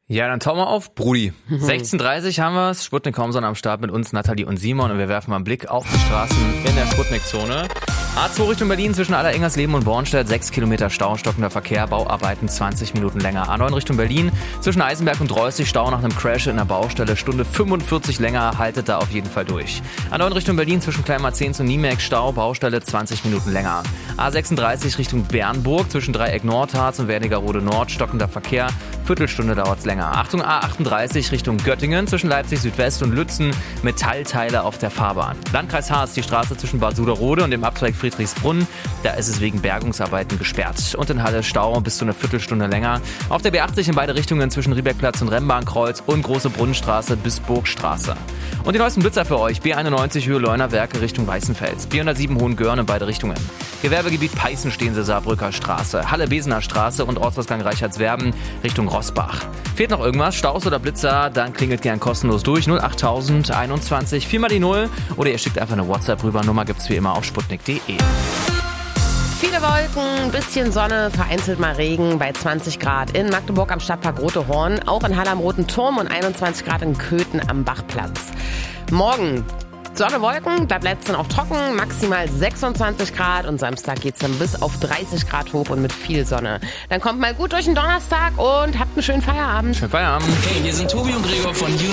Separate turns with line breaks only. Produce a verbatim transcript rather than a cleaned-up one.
Ja, dann tauchen wir auf, Brudi. sechzehn Uhr dreißig haben wir's. Sputnik Homson am Start mit uns, Nathalie und Simon. Und wir werfen mal einen Blick auf die Straßen in der Sputnik-Zone. A zwei Richtung Berlin zwischen Allerengersleben und Bornstedt. sechs Kilometer Stau, stockender Verkehr, Bauarbeiten zwanzig Minuten länger. A neun Richtung Berlin zwischen Eisenberg und Reußig. Stau nach einem Crash in der Baustelle. Stunde fünfundvierzig länger, haltet da auf jeden Fall durch. A neun Richtung Berlin zwischen Kleinmarzehns und Niemek. Stau, Baustelle zwanzig Minuten länger. A sechsunddreißig Richtung Bernburg zwischen Dreieck Nordharz und Wernigerode Nord. Stockender Verkehr. Viertelstunde dauert's länger. Achtung, A achtunddreißig Richtung Göttingen zwischen Leipzig Südwest und Lützen. Metallteile auf der Fahrbahn. Landkreis Harz, die Straße zwischen Bad Suderrode und dem Abzweig Friedrichsbrunn. Da ist es wegen Bergungsarbeiten gesperrt. Und in Halle Stau bis zu einer Viertelstunde länger. Auf der B achtzig in beide Richtungen zwischen Riebeckplatz und Remmbahnkreuz und Große Brunnenstraße bis Burgstraße. Und die neuesten Blitzer für euch. B einundneunzig Höhe Leunerwerke Richtung Weißenfels. B hundertsieben Hohengörn in beide Richtungen. Gewerbegebiet Peißenstehense Saarbrücker Straße. Halle Besener Straße und Ortsausgang Reichertswerden Richtung Rossbach. Fehlt noch irgendwas? Staus oder Blitzer? Dann klingelt gern kostenlos durch. null acht tausend einundzwanzig viermal die Null. Oder ihr schickt einfach eine WhatsApp rüber. Nummer gibt's wie immer auf sputnik punkt de.
Viele Wolken, bisschen Sonne, vereinzelt mal Regen bei zwanzig Grad in Magdeburg am Stadtpark Rote Horn, auch in Halle am Roten Turm und einundzwanzig Grad in Köthen am Bachplatz. Morgen Sonne, Wolken, da bleibt es dann auch trocken, maximal sechsundzwanzig Grad und Samstag geht es dann bis auf dreißig Grad hoch und mit viel Sonne. Dann kommt mal gut durch den Donnerstag und habt einen schönen Feierabend.
Schönen Feierabend.
Hey, hier sind Tobi und Gregor von